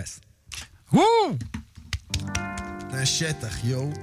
ארז. זה שטח, יואו.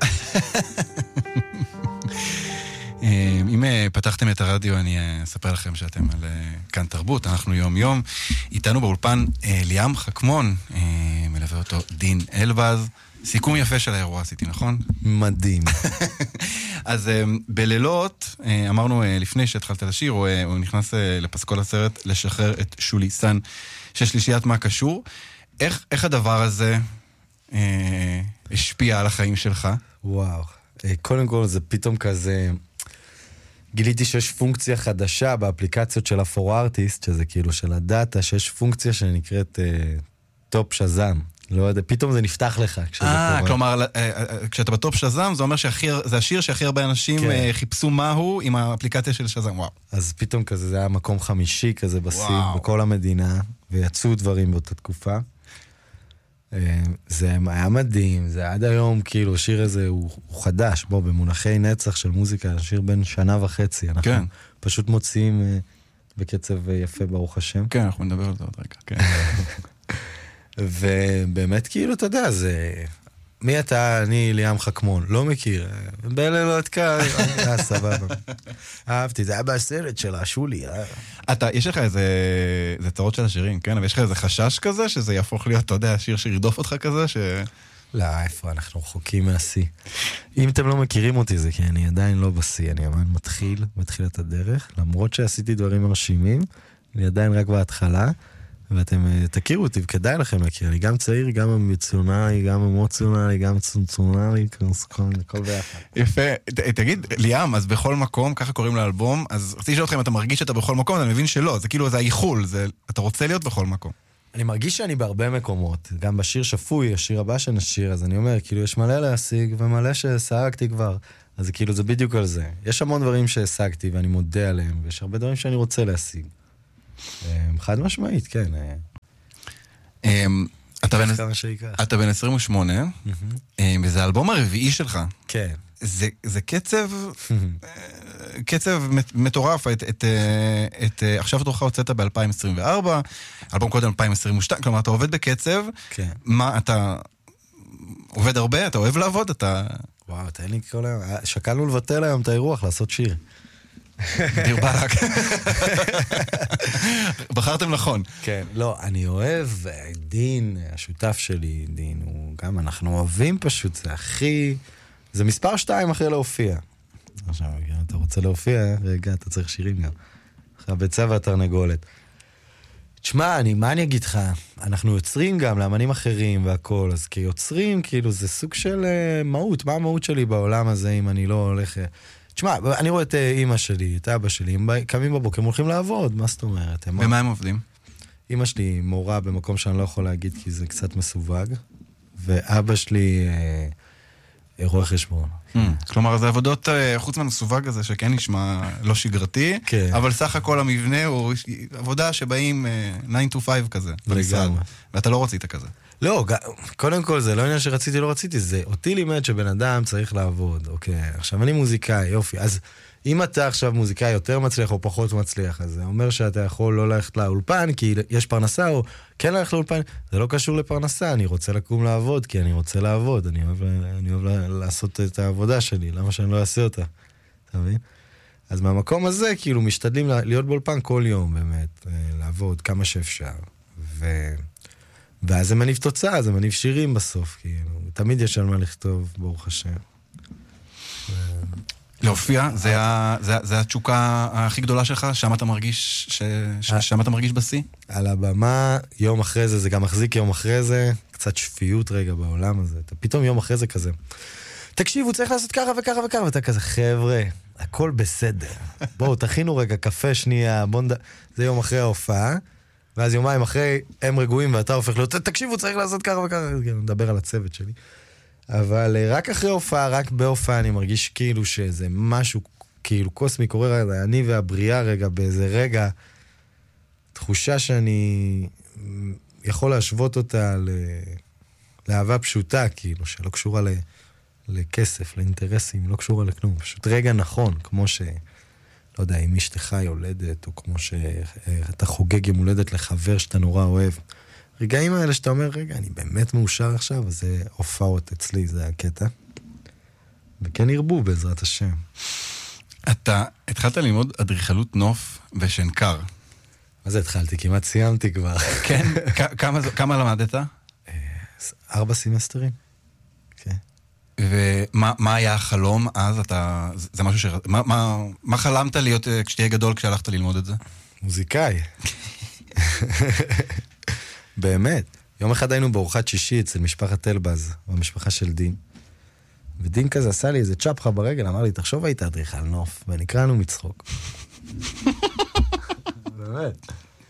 אם פתחתם את הרדיו, אני אספר לכם שאתם על כאן תרבות, אנחנו יום יום. איתנו באולפן ליאם חכמון, מלווה אותו דין אלבז. סיכום יפה של האירוע עשיתי, נכון? מדהים. אז בלילות, אמרנו לפני שהתחלת לשיר, הוא נכנס לפסקול הסרט לשחרר את שולי סן, של שלישיית מה קשור. איך הדבר הזה השפיע על החיים שלך? וואו. קודם כל זה פתאום כזה... גיליתי שיש פונקציה חדשה באפליקציות של ה-4Artist, שזה כאילו של הדאטה, שיש פונקציה שנקראת טופ שזם. לא יודע, פתאום זה נפתח לך כשזה קורה. כלומר, כשאתה בטופ שזם, זה אומר שזה השיר שהכי הרבה אנשים חיפשו מהו עם האפליקציה של שזם, וואו. אז פתאום כזה, זה היה מקום חמישי כזה בסין, בכל המדינה, ויצאו דברים באותה תקופה. זה היה מדהים, זה עד היום, כאילו, השיר הזה הוא חדש, בוא, במונחי נצח של מוזיקה, השיר בין 1.5 שנה, אנחנו פשוט מוציאים בקצב יפה, ברוך השם. כן, אנחנו נדבר על זה עוד רגע, כן. ובאמת, כאילו, אתה יודע, זה... מי אתה? אני ליאם חכמון, לא מכיר. בלילות כאן, סבבה. אהבתי, זה היה בסרט של השולי. יש לך איזה צרות של השירים, כן? אבל יש לך איזה חשש כזה, שזה יהפוך להיות, אתה יודע, שיר שירדוף אותך כזה, לא, איפה, אנחנו רחוקים מהשיא. אם אתם לא מכירים אותי, זה כי אני עדיין לא בשיא, אני עדיין מתחיל את הדרך, למרות שעשיתי דברים מרשימים, אני עדיין רק בהתחלה, ואתם תכירו אותי, וכדאי לכם להכיר, אני גם צעיר, גם אמביציונלי, גם אמוציונלי, גם צונצונלי, כל ביחד. יפה, תגיד, ליאם, אז בכל מקום, ככה קוראים לאלבום, אז רציתי לשאול אתכם, אתה מרגיש שאתה בכל מקום, אני מבין שלא, זה כאילו, זה האיחול, אתה רוצה להיות בכל מקום. אני מרגיש שאני בהרבה מקומות, גם בשיר שפוי, השיר הבא שנשיר, אז אני אומר, כאילו, יש מלא להשיג, ומלא שהשגתי כבר, אז כאילו, זה בדיוק על זה. יש המון דברים שהשגתי, ואני מודה עליהם, ויש הרבה דברים שאני רוצה להשיג. חד משמעית, כן. אתה בן 28, וזה האלבום הרביעי שלך. כן. זה קצב מטורף. עכשיו תורך הוצאת ב-2024, אלבום קודם 2022, כלומר אתה עובד בקצב. כן. מה, אתה עובד הרבה? אתה אוהב לעבוד? וואו, תן לי כל היום. שקלנו לבטל היום את האירוח, לעשות שיר. דיר ברק. בחרתם נכון. כן, לא, אני אוהב, דין, השותף שלי, דין, הוא גם, אנחנו אוהבים פשוט, זה הכי, זה מספר 2 אחרי להופיע. עכשיו, אתה רוצה להופיע, רגע, אתה צריך שירים גם. אחרי הביצה והתרנגולת. תשמע, מה אני אגיד לך? אנחנו יוצרים גם לאמנים אחרים והכל, אז כיוצרים, כאילו, זה סוג של מהות. מה המהות שלי בעולם הזה אם אני לא הולך... תשמע, אני רואה את אמא שלי, את אבא שלי, הם קמים בבוקר, הם הולכים לעבוד, מה זאת אומרת? ומה הם עובדים? אמא שלי מורה במקום שאני לא יכול להגיד, כי זה קצת מסווג, ואבא שלי רואה חשבון. כלומר, זה עבודות חוץ מהמסווג הזה, שכן נשמע לא שגרתי, אבל סך הכל המבנה הוא עבודה שבאים 9 to 5 כזה, ואתה לא רצית כזה. לא, קודם כל זה לא עניין שרציתי, לא רציתי, זה אותי לימד שבן אדם צריך לעבוד, אוקיי, עכשיו אני מוזיקאי, יופי, אז אם אתה עכשיו מוזיקאי יותר מצליח או פחות מצליח, אז זה אומר שאתה יכול לא ללכת לאולפן, כי יש פרנסה, או כן ללכת לאולפן, זה לא קשור לפרנסה, אני רוצה לקום לעבוד, כי אני רוצה לעבוד, אני אוהב לעשות את העבודה שלי, למה שאני לא אעשה אותה, אתה מבין? אז מהמקום הזה, כאילו, משתדלים להיות באולפן כל יום, באמת, לעבוד כמה שאפשר, ואז זה מניב תוצאה, זה מניב שירים בסוף, כאילו, תמיד יש על מה לכתוב, ברוך השם. להופיע, זה התשוקה הכי גדולה שלך, שם אתה מרגיש בשיא? על הבמה, יום אחרי זה, זה גם מחזיק יום אחרי זה, קצת שפיות רגע בעולם הזה, אתה פתאום יום אחרי זה כזה, תקשיבו, צריך לעשות ככה וככה וככה, ואתה כזה, חבר'ה, הכל בסדר, בואו, תכינו רגע קפה שנייה, זה יום אחרי ההופעה, ואז יומיים אחרי הם רגועים ואתה הופך להיות, תקשיבו, צריך לעשות ככה וככה, נדבר על הצוות שלי. אבל רק אחרי הופעה, רק בהופעה, אני מרגיש כאילו שזה משהו, כאילו קוסמי קורה, אני והבריאה רגע, באיזה רגע, תחושה שאני יכול להשוות אותה לאהבה פשוטה, כאילו, שלא קשורה לכסף, לאינטרסים, לא קשורה לכלום. פשוט רגע נכון, כמו לא יודע, אם אשתך יולדת, או כמו שאתה חוגג יום הולדת לחבר שאתה נורא אוהב. רגעים האלה שאתה אומר, רגע, אני באמת מאושר עכשיו, אז זה הופעות אצלי, זה הקטע. וכן ירבו בעזרת השם. אתה התחלת ללמוד אדריכלות נוף ושנקר. מה זה התחלתי? כמעט סיימתי כבר. כן? כמה למדת? 4 סמסטרים. כן. ומה היה החלום אז? זה משהו מה חלמת להיות כשתהיה גדול כשהלכת ללמוד את זה? מוזיקאי. באמת. יום אחד היינו בארוחת שישי אצל משפחת אלבז, במשפחה של דין. ודין כזה עשה לי איזה צ'פחה ברגל, אמר לי, תחשוב היית אדריכל נוף, ונקראנו מצחוק. באמת.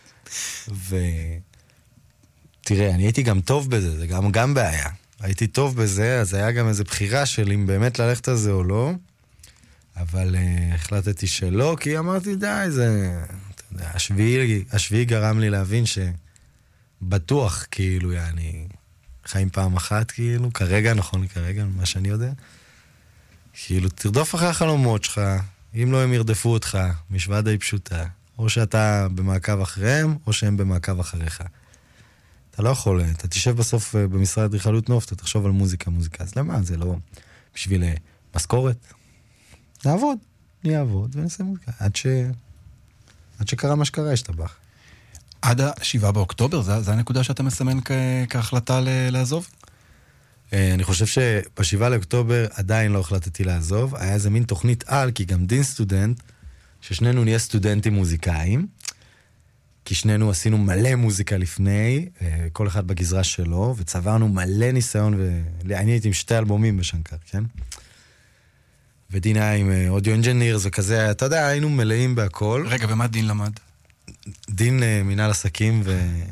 תראה, אני הייתי גם טוב בזה, זה גם בעיה. הייתי טוב בזה, אז היה גם איזו בחירה של אם באמת ללכת על זה או לא, אבל החלטתי שלא, כי אמרתי, די, זה... אתה יודע, השביעי גרם לי להבין שבטוח, כאילו, אני חיים פעם אחת, כאילו, כרגע, נכון, כרגע, מה שאני יודע. כאילו, תרדוף אחרי החלומות שלך, אם לא הם ירדפו אותך, משוואה די פשוטה. או שאתה במעקב אחריהם, או שהם במעקב אחריך. אתה לא יכול, אתה תשב בסוף במשרד אדריכלות נוף, אתה תחשוב על מוזיקה. אז למה? זה לא בשביל משכורת. נעבוד, נעבוד ונעשה מוזיקה. עד שקרה מה שקרה, השתבח. עד 7 באוקטובר, זה הנקודה שאתה מסמן כהחלטה לעזוב? אני חושב שב7 לאוקטובר עדיין לא החלטתי לעזוב. היה איזה מין תוכנית על, כי גם דין סטודנט, ששנינו נהיה סטודנטים מוזיקאים, כי שנינו עשינו מלא מוזיקה לפני, כל אחד בגזרה שלו, וצברנו מלא ניסיון, ואני הייתי עם 2 אלבומים בשנקר, כן? ודין היה עם אודיו אנג'ינירס וכזה, אתה יודע, היינו מלאים בהכל. רגע, ומה דין למד? דין מנהל עסקים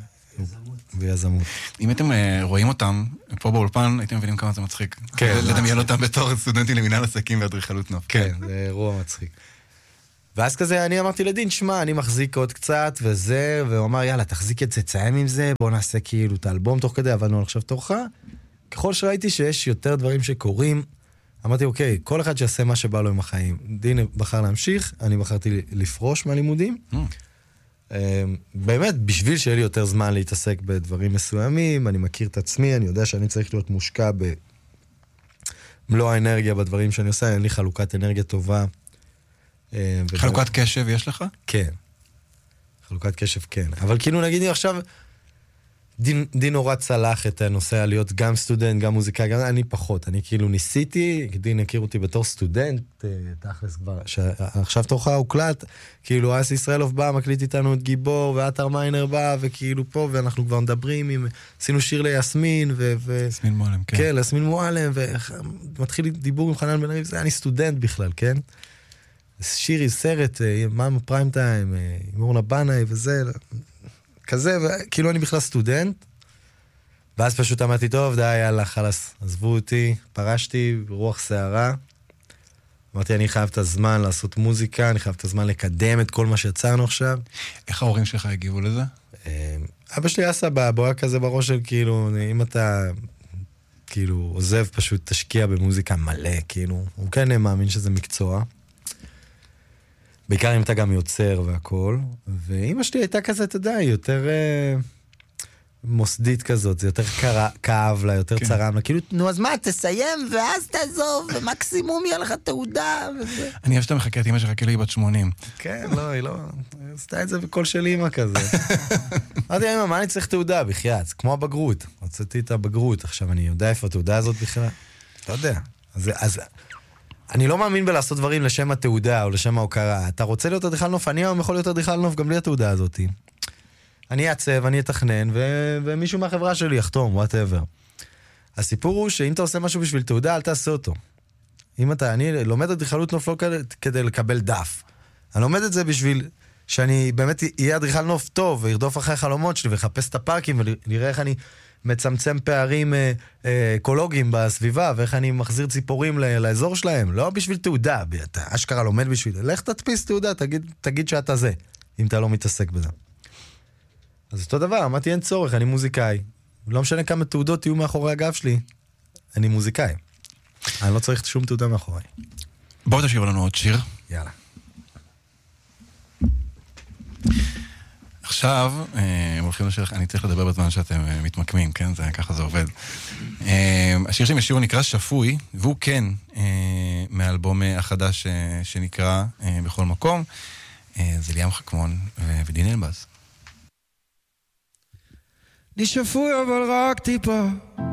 ויזמות. אם אתם רואים אותם פה באולפן, הייתם מבינים כמה זה מצחיק. כן. לדמיין אותם בתור סטודנטים למנהל עסקים ואדריכלות נוף. כן, זה אירוע מצחיק. ואז כזה אני אמרתי לדין, שמע, אני מחזיק עוד קצת וזה, והוא אמר, יאללה, תחזיק את זה, תסיים עם זה, בוא נעשה כאילו את האלבום תוך כדי, עבדנו עכשיו תורך. ככל שראיתי שיש יותר דברים שקורים, אמרתי, אוקיי, כל אחד שיעשה מה שבא לו עם החיים. דין בחר להמשיך, אני בחרתי לפרוש מהלימודים. באמת, בשביל שיהיה לי יותר זמן להתעסק בדברים מסוימים, אני מכיר את עצמי, אני יודע שאני צריך להיות מושקע במלוא האנרגיה בדברים שאני עושה, אין לי חלוקת אנרגיה טובה. חלוקת קשב יש לך? כן. חלוקת קשב כן. אבל כאילו נגיד לי עכשיו, דין נורא צלח את הנושא להיות גם סטודנט, גם מוזיקאי, גם אני פחות. אני כאילו ניסיתי, דין הכיר אותי בתור סטודנט, תכלס כבר, עכשיו תורך הוקלט, כאילו אס ישראלוב בא, מקליט איתנו את גיבור, ואתר מיינר בא, וכאילו פה, ואנחנו כבר מדברים, עשינו שיר ליסמין, יסמין מועלם, כן. כן, ליסמין מועלם, ומתחיל דיבור עם חנן בן ארי, זה אני סטודנט בכלל, כן? שירי, סרט, מאמה פריים טיים, עם אורנה בנאי וזה, כזה, כאילו אני בכלל סטודנט, ואז פשוט אמרתי, טוב, די, יאללה, חלס, עזבו אותי, פרשתי, ברוח שערה, אמרתי, אני חייב את הזמן לעשות מוזיקה, אני חייב את הזמן לקדם את כל מה שיצרנו עכשיו. איך ההורים שלך הגיבו לזה? אבא שלי עשה בבואה כזה בראש של, כאילו, אם אתה, כאילו, עוזב, פשוט תשקיע במוזיקה מלא, כאילו, הוא כן מאמין שזה מקצוע. בעיקר אם אתה גם יוצר והכל, ואמא שלי הייתה כזה, אתה יודע, יותר מוסדית כזאת, זה יותר כאב לה, יותר צרם לה, כאילו, נו, אז מה, תסיים, ואז תעזוב, ומקסימום יהיה לך תעודה, וזה. אני אוהב שאתה מחכה את אמא שלך כאילו היא בת 80. כן, לא, היא לא, עשתה את זה בקול של אמא כזה. אמרתי, אמא, מה אני צריך תעודה? בחייאת, כמו הבגרות. רציתי את הבגרות, עכשיו אני יודע איפה התעודה הזאת בכלל. לא יודע. אז אני לא מאמין בלעשות דברים לשם התעודה או לשם ההוקרה. אתה רוצה להיות אדריכל נוף? אני היום יכול להיות אדריכל נוף גם בלי התעודה הזאת. אני אעצב, אני אתכנן, ומישהו מהחברה שלי יחתום, whatever. הסיפור הוא שאם אתה עושה משהו בשביל תעודה, אל תעשה אותו. אני לומד אדריכלות נוף לא כדי לקבל דף. אני לומד את זה בשביל שאני באמת אהיה אדריכל נוף טוב, וירדוף אחרי החלומות שלי, וחפש את הפארקים, ונראה איך אני מצמצם פערים אקולוגיים בסביבה, ואיך אני מחזיר ציפורים לאזור שלהם. לא בשביל תעודה, אתה אשכרה לומד בשביל. לך תדפיס תעודה, תגיד שאתה זה, אם אתה לא מתעסק בזה. אז אותו דבר, אמרתי, אין צורך, אני מוזיקאי. לא משנה כמה תעודות יהיו מאחורי הגב שלי, אני מוזיקאי. אני לא צריך שום תעודה מאחורי. בואו תשאיר לנו עוד שיר. יאללה. עכשיו, הם הולכים לשיר, אני צריך לדבר בזמן שאתם מתמקמים, כן? ככה זה עובד. השיר שהם ישירו נקרא שפוי, והוא כן מהאלבום החדש שנקרא בכל מקום. זה ליאם חכמון ודין אלבז. אני שפוי אבל רק טיפה,